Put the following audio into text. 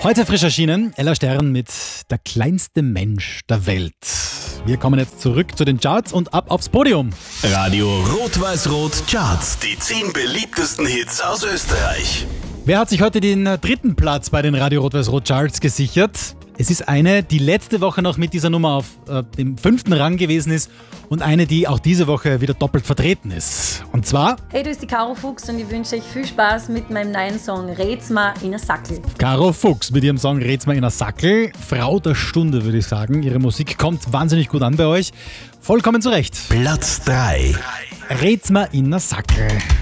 Heute frisch erschienen, Ella Stern mit Der kleinste Mensch der Welt. Wir kommen jetzt zurück zu den Charts und ab aufs Podium. Radio Rot-Weiß-Rot Charts. Die 10 beliebtesten Hits aus Österreich. Wer hat sich heute den 3. Platz bei den Radio Rot-Weiß-Rot Charts gesichert? Es ist eine, die letzte Woche noch mit dieser Nummer auf dem 5. Rang gewesen ist und eine, die auch diese Woche wieder doppelt vertreten ist. Und zwar... Hey, du bist die Caro Fuchs und ich wünsche euch viel Spaß mit meinem neuen Song Red's ma in a Sackel. Caro Fuchs mit ihrem Song Red's ma in a Sackel. Frau der Stunde, würde ich sagen. Ihre Musik kommt wahnsinnig gut an bei euch. Vollkommen zurecht. Platz 3. Red's ma in a Sackel.